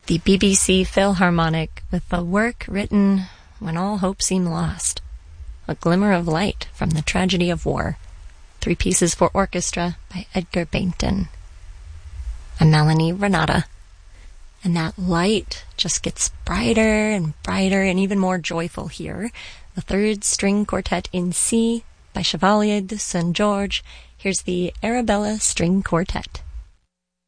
The BBC Philharmonic, with the work written when all hope seemed lost. A glimmer of light from the tragedy of war. 3 pieces for orchestra by Edgar Bainton. I'm Melanie Renata. And that light just gets brighter and brighter and even more joyful here. The 3rd String Quartet in C by Chevalier de Saint-Georges. Here's the Arabella String Quartet.